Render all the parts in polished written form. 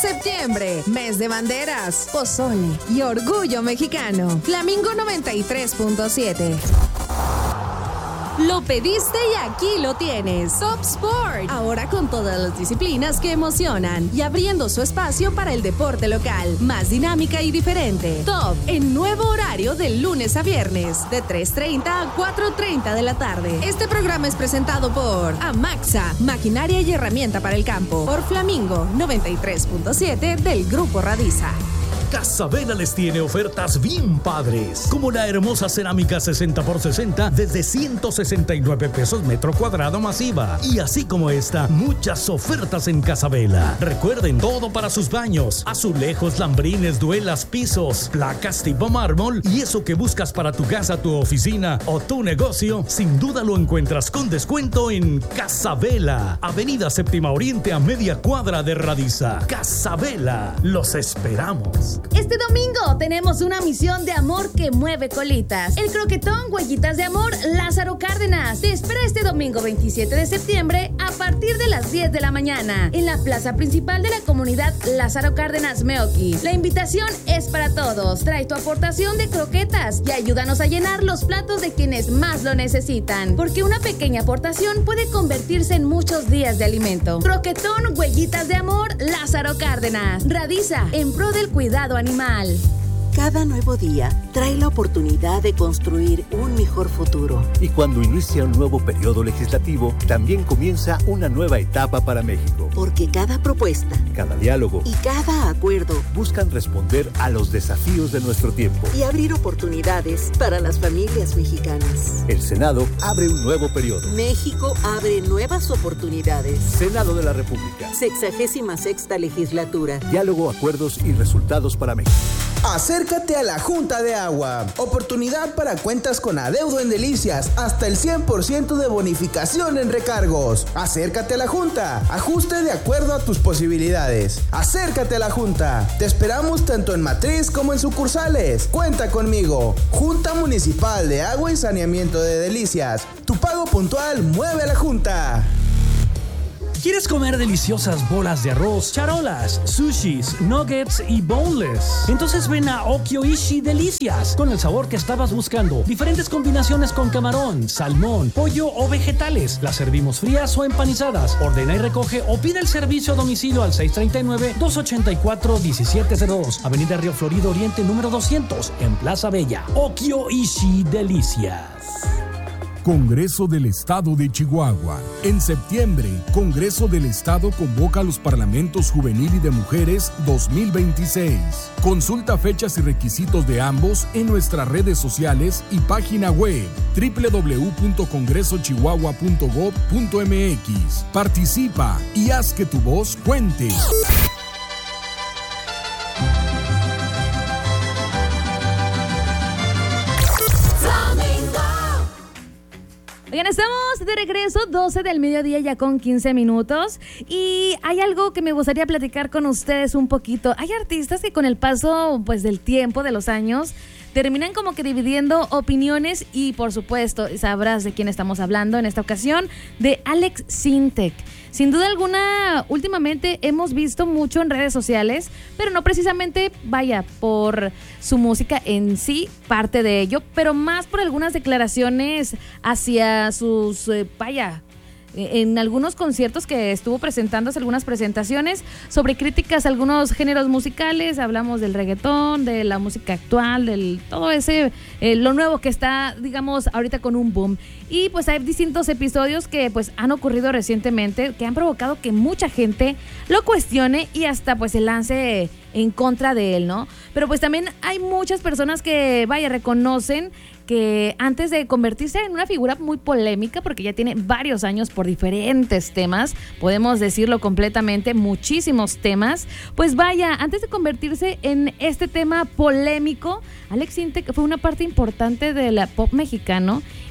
septiembre, mes de banderas, pozole y orgullo mexicano. Flamingo 93.7. Lo pediste y aquí lo tienes. Top Sport, ahora con todas las disciplinas que emocionan y abriendo su espacio para el deporte local, más dinámica y diferente. Top, en nuevo horario de lunes a viernes, de 3:30 a 4:30 de la tarde. Este programa es presentado por Amaxa, maquinaria y herramienta para el campo, por Flamingo 93.7 del Grupo Radiza. Casabela les tiene ofertas bien padres, como la hermosa cerámica 60x60 desde 169 pesos metro cuadrado masiva. Y así como esta, muchas ofertas en Casabela. Recuerden, todo para sus baños: azulejos, lambrines, duelas, pisos, placas tipo mármol. Y eso que buscas para tu casa, tu oficina o tu negocio, sin duda lo encuentras con descuento en Casabela, Avenida Séptima Oriente, a media cuadra de Radiza. Casabela, los esperamos. Este domingo tenemos una misión de amor que mueve colitas. El croquetón Huellitas de Amor Lázaro Cárdenas te espera este domingo 27 de septiembre a partir de las 10 de la mañana en la plaza principal de la comunidad Lázaro Cárdenas Meoqui. La invitación es para todos. Trae tu aportación de croquetas y ayúdanos a llenar los platos de quienes más lo necesitan, porque una pequeña aportación puede convertirse en muchos días de alimento. Croquetón Huellitas de Amor Lázaro Cárdenas. Radiza en pro del cuidado animal. Cada nuevo día trae la oportunidad de construir un mejor futuro. Y cuando inicia un nuevo periodo legislativo, también comienza una nueva etapa para México. Porque cada propuesta, cada diálogo y cada acuerdo buscan responder a los desafíos de nuestro tiempo y abrir oportunidades para las familias mexicanas. El Senado abre un nuevo periodo. México abre nuevas oportunidades. Senado de la República. 66ª legislatura. Diálogo, acuerdos y resultados para México. Acércate a la Junta de Agua. Oportunidad para cuentas con adeudo en Delicias. Hasta el 100% de bonificación en recargos. Acércate a la Junta. Ajuste de acuerdo a tus posibilidades. Acércate a la Junta. Te esperamos tanto en matriz como en sucursales. Cuenta conmigo. Junta Municipal de Agua y Saneamiento de Delicias. Tu pago puntual mueve a la Junta. ¿Quieres comer deliciosas bolas de arroz, charolas, sushis, nuggets y boneless? Entonces ven a Okyoishi Delicias, con el sabor que estabas buscando. Diferentes combinaciones con camarón, salmón, pollo o vegetales. Las servimos frías o empanizadas. Ordena y recoge o pide el servicio a domicilio al 639-284-1702. Avenida Río Florido Oriente número 200, en Plaza Bella. Okyoishi Delicias. Congreso del Estado de Chihuahua. En septiembre, Congreso del Estado convoca a los Parlamentos Juvenil y de Mujeres 2026. Consulta fechas y requisitos de ambos en nuestras redes sociales y página web www.congresochihuahua.gov.mx. Participa y haz que tu voz cuente. Oigan, estamos de regreso, 12 del mediodía ya con 15 minutos, y hay algo que me gustaría platicar con ustedes un poquito. Hay artistas que con el paso pues del tiempo, de los años, terminan como que dividiendo opiniones, y por supuesto sabrás de quién estamos hablando en esta ocasión, de Alex Sintek. Sin duda alguna, últimamente hemos visto mucho en redes sociales, pero no precisamente, vaya, por su música en sí, parte de ello, pero más por algunas declaraciones hacia sus, en algunos conciertos que estuvo presentándose, algunas presentaciones sobre críticas a algunos géneros musicales. Hablamos del reggaetón, de la música actual, del todo ese, lo nuevo que está, digamos, ahorita con un boom. Y pues hay distintos episodios que pues han ocurrido recientemente, que han provocado que mucha gente lo cuestione y hasta pues se lance en contra de él, ¿no? Pero pues también hay muchas personas que, reconocen que antes de convertirse en una figura muy polémica, porque ya tiene varios años por diferentes temas, podemos decirlo completamente, muchísimos temas, pues antes de convertirse en este tema polémico, Alex Sintek fue una parte importante del pop mexicano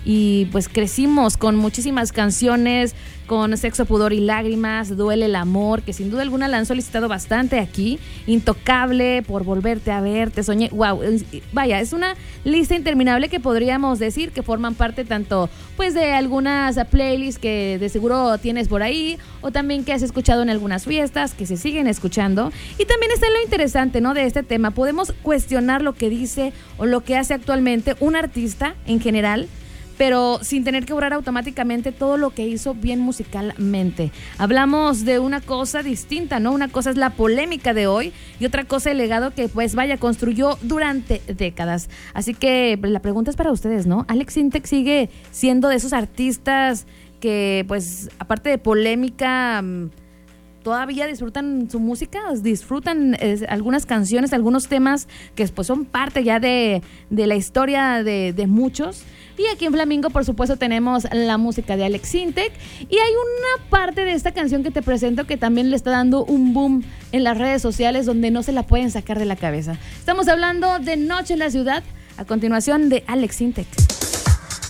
y pues crecimos con muchísimas canciones, con Sexo, Pudor y Lágrimas, Duele el Amor, que sin duda alguna la han solicitado bastante aquí, Intocable, Por Volverte a Ver, Te Soñé, wow, vaya, es una lista interminable que podríamos decir que forman parte tanto pues de algunas playlists que de seguro tienes por ahí, o también que has escuchado en algunas fiestas, que se siguen escuchando, y también está lo interesante, ¿no?, de este tema, podemos cuestionar lo que dice o lo que hace actualmente un artista en general, pero sin tener que borrar automáticamente todo lo que hizo bien musicalmente. Hablamos de una cosa distinta, ¿no? Una cosa es la polémica de hoy y otra cosa el legado que, pues, vaya, construyó durante décadas. Así que la pregunta es para ustedes, ¿no? Alex Sintek sigue siendo de esos artistas que, pues, aparte de polémica, todavía disfrutan su música, disfrutan algunas canciones, algunos temas que pues son parte ya de la historia de muchos. Y aquí en Flamingo, por supuesto, tenemos la música de Alex Sintek. Y hay una parte de esta canción que te presento que también le está dando un boom en las redes sociales donde no se la pueden sacar de la cabeza. Estamos hablando de Noche en la Ciudad, a continuación de Alex Sintek.